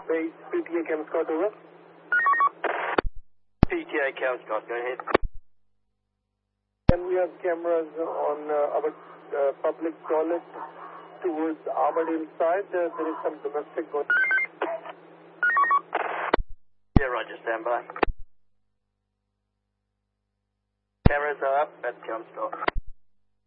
base, PTA Chem Scott, over. PTA Chem Scott, go ahead. And we have cameras on our public toilet towards Armadale side. There is some domestic going. Yeah, roger, stand by. Cameras are up at Chem Scott.